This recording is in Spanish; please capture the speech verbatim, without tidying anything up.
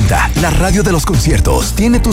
noventa, la radio de los conciertos, tiene tus